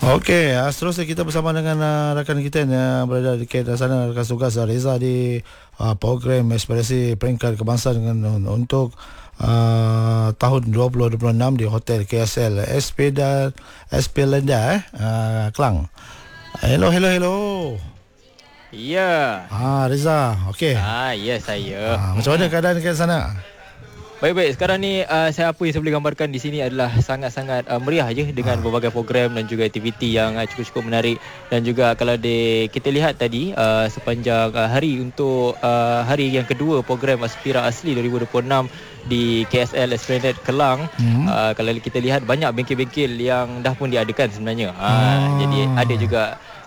Okey, seterusnya kita bersama dengan rakan kita yang berada di KL sana, rakan tugas Reza di program Aspirasi Peringkat Kebangsaan untuk tahun 2026 di Hotel KSL SP Lenda Kelang. Hello. Ya. Reza, okey. Ya saya. Macam mana keadaan kat sana? Baik. Sekarang ni apa yang saya boleh gambarkan di sini adalah sangat-sangat meriah je dengan berbagai program dan juga aktiviti yang cukup-cukup menarik. Dan juga kalau kita lihat tadi sepanjang hari untuk hari yang kedua program Aspira Asli 2026 di KSL Esplanade Kelang. Kalau kita lihat banyak bengkel-bengkel yang dah pun diadakan sebenarnya. Jadi ada juga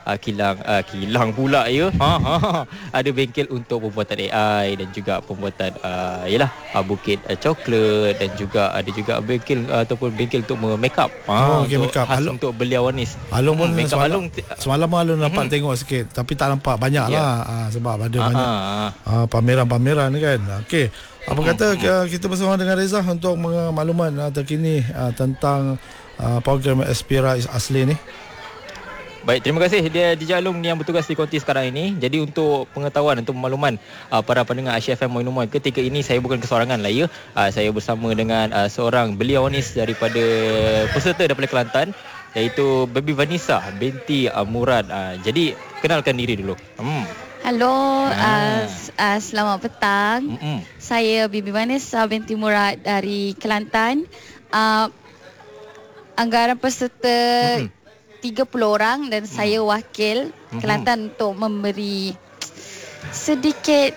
kilang pula ya. Ada bengkel untuk pembuatan AI dan juga pembuatan bukit coklat, dan juga ada juga bengkel ataupun bengkel untuk make up. Make up. Untuk belia wanis. Alung pun semalam Alung nampak tengok sikit, tapi tak nampak banyak lah sebab ada banyak pameran-pameran kan. Okey. Apa kata kita bersama dengan Reza untuk makluman terkini tentang program Aspira Asli ni. Baik, terima kasih dia DJ Alung yang bertugas di konti sekarang ini. Jadi untuk pengetahuan, untuk makluman para pendengar Asia FM Moinumoi, ketika ini saya bukan kesorangan lah ya. Saya bersama dengan seorang belia wanis daripada peserta daripada Kelantan, iaitu Baby Vanessa binti Murad. Jadi kenalkan diri dulu. Halo, selamat petang. Saya Baby Vanessa binti Murad dari Kelantan. Anggaran peserta 30 orang dan saya wakil Kelantan untuk memberi sedikit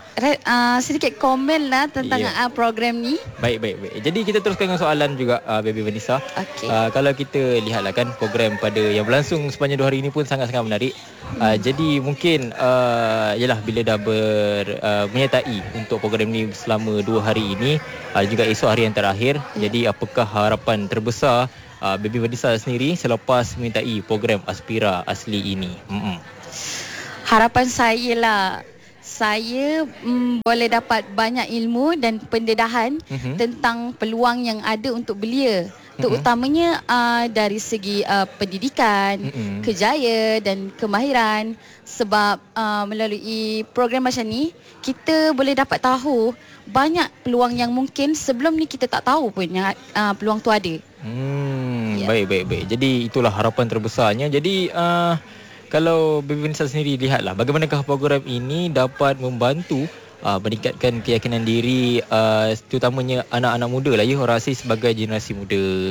komen lah tentang program ni. Baik. Jadi kita teruskan dengan soalan juga Baby Vanessa. Okay. Kalau kita lihatlah kan program pada yang berlangsung sepanjang 2 hari ini pun sangat-sangat menarik. Jadi mungkin bila dah menyertai untuk program ni selama 2 hari ini, juga esok hari yang terakhir. Jadi apakah harapan terbesar Baby Vanessa sendiri selepas menyertai program Aspira Asli ini? Harapan saya lah, saya boleh dapat banyak ilmu dan pendedahan tentang peluang yang ada untuk belia, terutamanya dari segi pendidikan, kerjaya dan kemahiran. Sebab melalui program macam ni, kita boleh dapat tahu banyak peluang yang mungkin sebelum ni kita tak tahu pun peluang tu ada. Baik. Jadi itulah harapan terbesarnya. Jadi kalau Baby Vanessa sendiri lihatlah, bagaimanakah program ini dapat membantu meningkatkan keyakinan diri terutamanya anak-anak muda lah ya, orang asli sebagai generasi muda.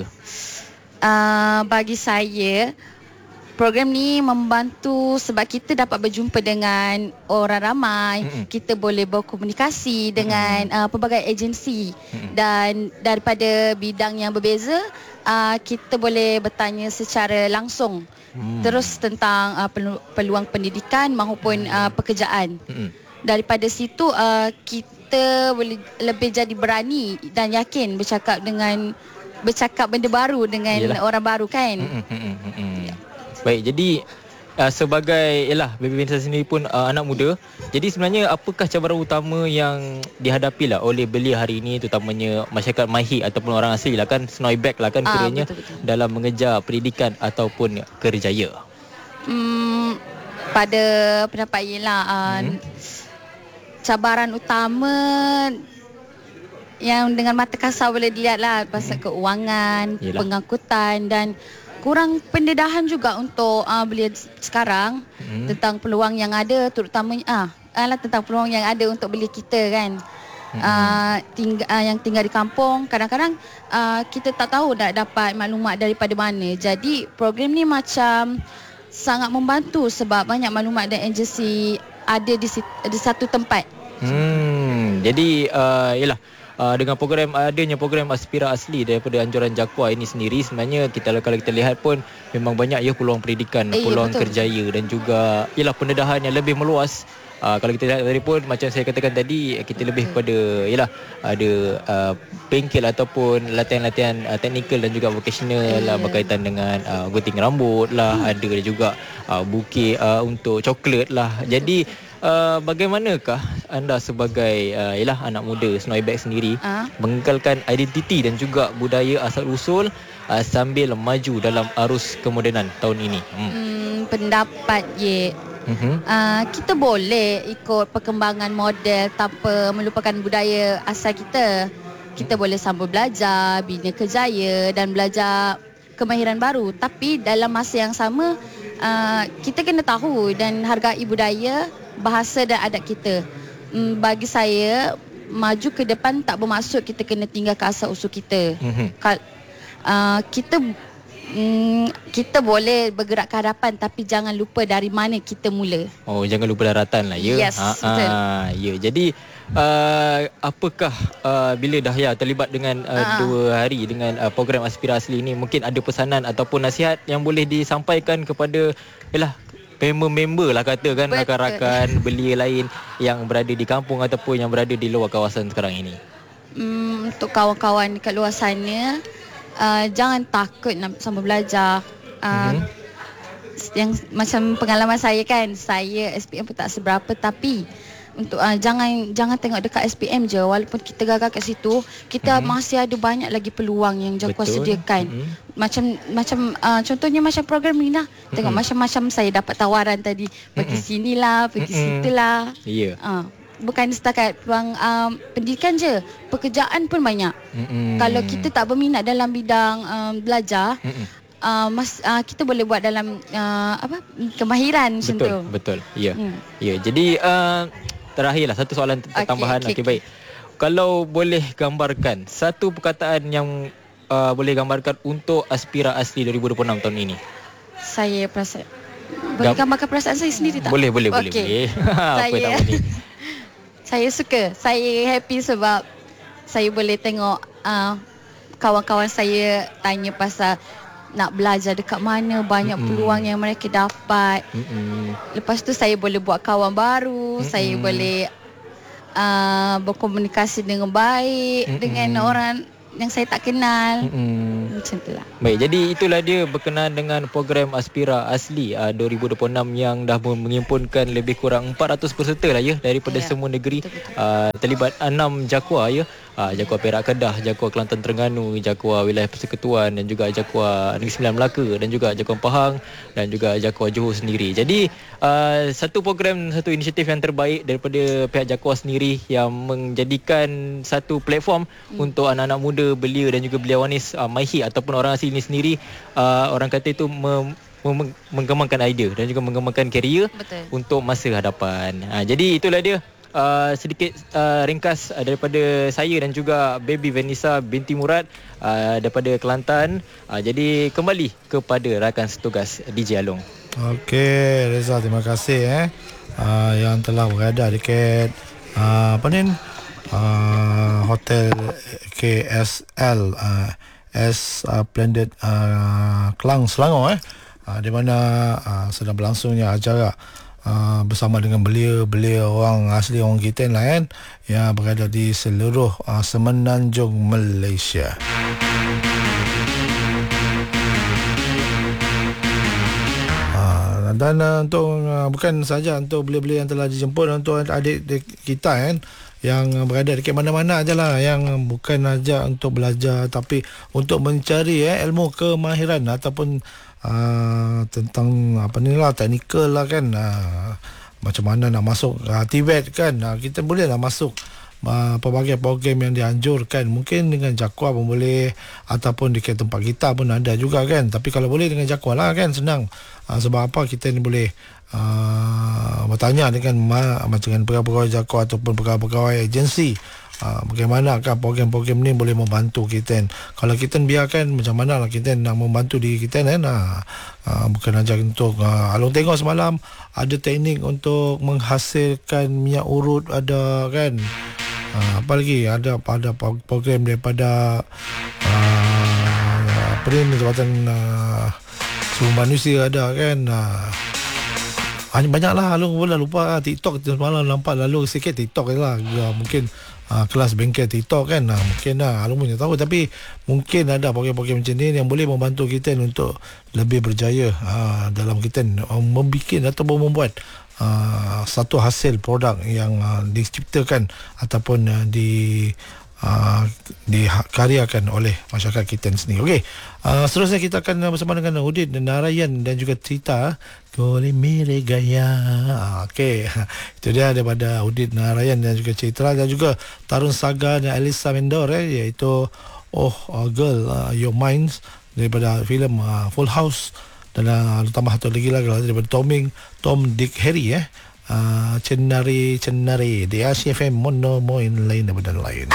Bagi saya, program ni membantu sebab kita dapat berjumpa dengan orang ramai. Kita boleh berkomunikasi dengan pelbagai agensi dan daripada bidang yang berbeza. Kita boleh bertanya secara langsung terus tentang peluang pendidikan maupun pekerjaan. Daripada situ kita boleh lebih jadi berani dan yakin bercakap benda baru dengan orang baru kan. Baik, jadi sebagai Baby Vanessa sendiri pun anak muda, jadi sebenarnya apakah cabaran utama yang dihadapi lah oleh belia hari ini, terutamanya masyarakat Mahi ataupun orang asli lah kan, Senoi Beg lah kan kiranya, betul. Dalam mengejar pendidikan ataupun kerjaya? Pada pendapat cabaran utama yang dengan mata kasar boleh dilihat lah pasal keuangan, pengangkutan dan kurang pendedahan juga untuk belia sekarang tentang peluang yang ada, terutamanya tentang peluang yang ada untuk belia kita kan. Yang tinggal di kampung, kadang-kadang kita tak tahu nak dapat maklumat daripada mana. Jadi program ni macam sangat membantu sebab banyak maklumat dan agensi ada di satu tempat. Jadi dengan adanya program Aspira Asli daripada anjuran JAKUA ini sendiri, sebenarnya kalau kita lihat pun memang banyak peluang pendidikan, peluang kerjaya dan juga pendedahan yang lebih meluas. Kalau kita lihat tadi pun macam saya katakan tadi, kita lebih kepada ada bengkel ataupun latihan-latihan teknikal dan juga vocational lah, berkaitan dengan gunting rambut lah, ada juga bukit untuk coklat lah. Jadi bagaimanakah anda sebagai anak muda Snowyback sendiri mengekalkan identiti dan juga budaya asal usul sambil maju dalam arus kemodenan tahun ini? Pendapat kita boleh ikut perkembangan model tanpa melupakan budaya asal kita. Kita boleh sambung belajar, bina kerjaya dan belajar kemahiran baru. Tapi dalam masa yang sama, kita kena tahu dan hargai budaya, bahasa dan adat kita. Bagi saya, maju ke depan tak bermaksud kita kena tinggalkan asal usul kita. Kita boleh bergerak ke hadapan, tapi jangan lupa dari mana kita mula. Oh, jangan lupa daratan lah, ya? Yes, betul. Ya, jadi apakah bila Dahlia terlibat dengan 2 hari dengan program Aspira Asli ini, mungkin ada pesanan ataupun nasihat yang boleh disampaikan kepada member-member lah katakan, rakan-rakan belia lain yang berada di kampung ataupun yang berada di luar kawasan sekarang ini? Untuk kawan-kawan dekat luar sana, jangan takut nak sambung belajar. Yang macam pengalaman saya kan, saya SPM pun tak seberapa, tapi untuk jangan tengok dekat SPM je. Walaupun kita gagal kat situ, kita masih ada banyak lagi peluang yang Jaguar sediakan. Macam contohnya macam program ni lah. Tengok macam-macam saya dapat tawaran tadi, pergi sinilah, pergi situlah. Bukan setakat peluang pendidikan je, pekerjaan pun banyak. Kalau kita tak berminat dalam bidang belajar, kita boleh buat dalam kemahiran macam tu. Betul. Ya. Jadi terakhirlah satu soalan tambahan. Okey, baik. Kalau boleh gambarkan satu perkataan yang boleh gambarkan untuk Aspira Asli 2026 tahun ini. Saya perasaan boleh gambarkan perasaan saya sendiri tak? Boleh. Apa tahu ni? Saya suka. Saya happy sebab saya boleh tengok kawan-kawan saya tanya pasal nak belajar dekat mana, banyak peluang yang mereka dapat. Lepas tu saya boleh buat kawan baru, saya boleh berkomunikasi dengan baik dengan orang yang saya tak kenal. Macam itulah. Baik, jadi itulah dia berkenaan dengan program Aspira Asli 2026 yang dah menghimpunkan lebih kurang 400 peserta lah ya, daripada semua negeri. Terlibat 6 Jaguar ya. Jaguar Perak Kedah, Jaguar Kelantan Terengganu, Jaguar Wilayah Persekutuan dan juga Jaguar Negeri Sembilan Melaka dan juga Jaguar Pahang dan juga Jaguar Johor sendiri. Jadi satu program, satu inisiatif yang terbaik daripada pihak Jaguar sendiri yang menjadikan satu platform untuk anak-anak muda, belia dan juga belia wanis MyHit ataupun orang asli ini sendiri, orang kata itu mengembangkan idea dan juga mengembangkan kerjaya untuk masa hadapan. Jadi itulah dia sedikit ringkas daripada saya dan juga Baby Vanessa binti Murad daripada Kelantan. Jadi kembali kepada rakan setugas DJ Along. Okey, Reza, terima kasih yang telah berada dekat Hotel KSL Splendid Kelang Selangor di mana sedang berlangsungnya acara bersama dengan belia-belia orang asli orang kita lain yang berada di seluruh semenanjung Malaysia. Dan untuk bukan saja untuk belia-belia yang telah dijemput, untuk adik kita yang berada dekat mana-mana ajalah, yang bukan saja untuk belajar tapi untuk mencari ilmu kemahiran ataupun tentang teknikal lah kan, macam mana nak masuk TVET kan, kita boleh lah masuk pelbagai program yang dianjurkan. Mungkin dengan Jaguar pun boleh, ataupun di tempat kita pun ada juga kan. Tapi kalau boleh dengan Jaguar lah kan, senang. Sebab apa kita ni boleh bertanya dengan pegawai-pegawai Jaguar ataupun pegawai-pegawai agensi, bagaimanakah program-program ni boleh membantu kita. Kalau kita biarkan, macam mana lah kita nak membantu diri kita kan. Bukan saja untuk Along tengok semalam ada teknik untuk menghasilkan minyak urut ada kan. Apa lagi ada program daripada Jabatan Sumber Manusia ada kan. Banyaklah. Along pula lupa TikTok semalam nampak lalu sikit TikTok lah. Mungkin kelas bengkel TikTok kan, mungkin Along punya tahu, tapi mungkin ada program-program macam ni yang boleh membantu kita untuk lebih berjaya dalam kita membuat ataupun membuat satu hasil produk yang diciptakan ataupun dikaryakan oleh masyarakat kita sendiri. Okey, seterusnya kita akan bersama dengan Udin dan Narayan dan juga cerita Kole Mere Gaya. Okey, itu dia daripada Udin Narayan dan juga Citra dan juga Tarun Saga dan Elisa Mendor iaitu Girl Your Minds daripada filem Full House, dan tambah satu lagi daripada Tom Dick Harry Cenari di ACFM Mono Moin lain daripada lain.